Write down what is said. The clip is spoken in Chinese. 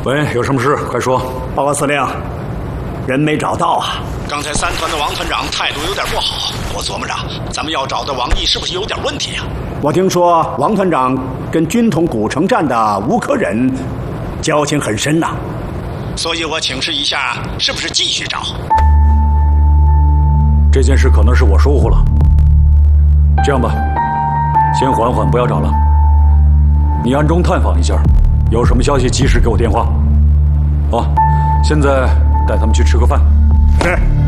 喂，有什么事快说。 报告司令，人没找到啊。 刚才3团的王团长态度有点不好，我琢磨着咱们要找的王毅是不是有点问题啊？ 我听说王团长跟军统古城站的吴可忍交情很深呐， 所以我请示一下，是不是继续找？ 这件事可能是我疏忽了。这样吧，先缓缓，不要找了。你暗中探访一下，有什么消息及时给我电话。好，现在带他们去吃个饭。 是。